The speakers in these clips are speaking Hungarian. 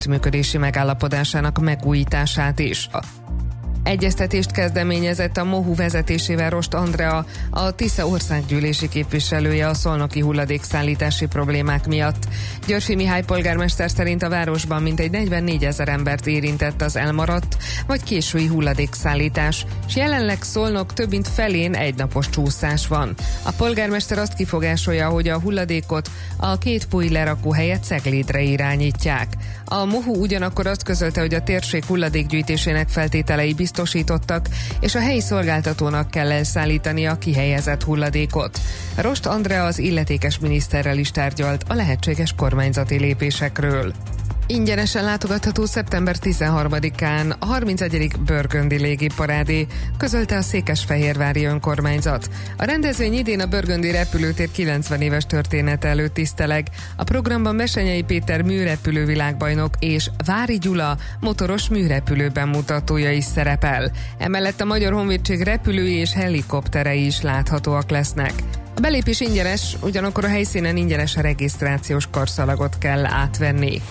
működési megállapodásának megújítását is. Egyeztetést kezdeményezett a MOHU vezetésével Rost Andrea, a Tisza országgyűlési képviselője a szolnoki hulladékszállítási problémák miatt. Györffy Mihály polgármester szerint a városban mintegy 44 000 embert érintett az elmaradt vagy késői hulladékszállítás, és jelenleg Szolnok több mint felén egynapos csúszás van. A polgármester azt kifogásolja, hogy a hulladékot a 2 púj lerakó helyett Ceglédre irányítják. A MOHU ugyanakkor azt közölte, hogy a térség hulladékgyűjtésének feltételei biztosítottak, és a helyi szolgáltatónak kell elszállítani a kihelyezett hulladékot. Rost Andrea az illetékes miniszterrel is tárgyalt a lehetséges kormányzati lépésekről. Ingyenesen látogatható szeptember 13-án a 31. Burgundy légiparádé, közölte a székesfehérvári önkormányzat. A rendezvény idén a Burgundy repülőtér 90 éves története előtt tiszteleg. A programban Mesenyei Péter műrepülő világbajnok és Vári Gyula motoros műrepülő bemutatója is szerepel. Emellett a Magyar Honvédség repülői és helikopterei is láthatóak lesznek. A belépés ingyenes, ugyanakkor a helyszínen ingyenes a regisztrációs karszalagot kell átvenni.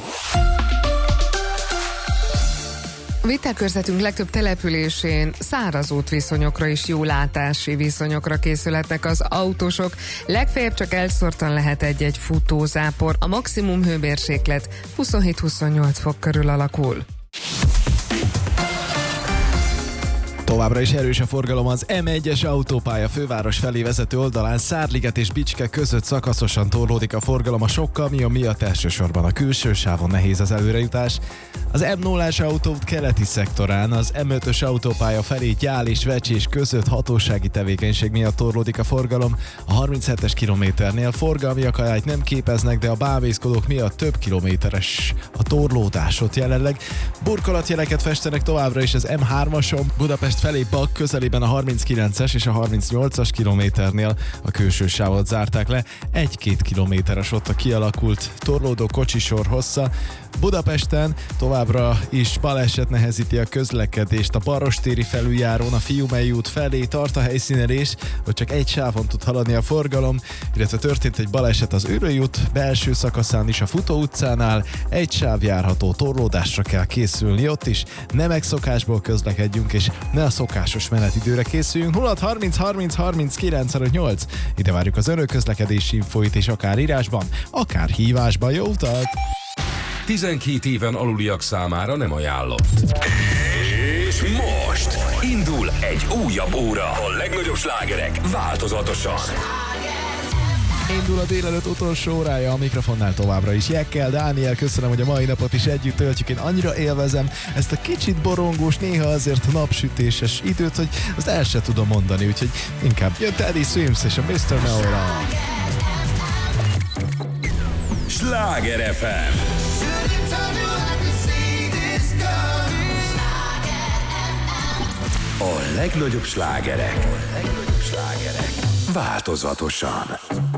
A vitelkörzetünk legtöbb településén száraz útviszonyokra és jó látási viszonyokra készülhetnek az autósok, legfeljebb csak elszórtan lehet egy-egy futózápor, a maximum hőmérséklet 27-28 fok körül alakul. Továbbra is erős a forgalom az M1-es autópálya főváros felé vezető oldalán, Szárliget és Bicske között szakaszosan torlódik a forgalom a sok kamion miatt, elsősorban a külső sávon nehéz az előrejutás. Az M0-as autóút keleti szektorán az M5-ös autópálya felé Gyál és Vecsés között hatósági tevékenység miatt torlódik a forgalom. A 37-es kilométernél forgalmi akadályt nem képeznek, de a bámészkodók miatt több kilométeres a torlódás ott jelenleg. Burkolatjeleket festenek továbbra is az M3-ason, Budapest felé Bak közelében a 39-es és a 38-as kilométernél a külső sávot zárták le. 1-2 kilométeres ott a kialakult torlódó kocsisor hossza. Budapesten továbbra is baleset nehezíti a közlekedést. A Barostéri felüljárón a Fiumei út felé tart a helyszínelés, hogy csak egy sávon tud haladni a forgalom, illetve történt egy baleset az Üröly út belső szakaszán is, a Futó utcánál egy sáv járható, torlódásra kell készülni ott is. Ne megszokásból közlekedjünk, és ne a szokásos menetidőre készüljünk. 0630 30 30 958. Ide várjuk az önök közlekedési infóit, és akár írásban, akár hívásban. Jó utat! 12 éven aluliak számára nem ajánlott. És most indul egy újabb óra. A legnagyobb slágerek változatosan. Indul a délelőtt utolsó órája, a mikrofonnál továbbra is Jekkel, Dániel, köszönöm, hogy a mai napot is együtt töltjük. Én annyira élvezem ezt a kicsit borongós, néha azért napsütéses időt, hogy azt el se tudom mondani, úgyhogy inkább jön Teddy Swims és a Mr. Noel. Sláger FM. A legnagyobb slágerek változatosan.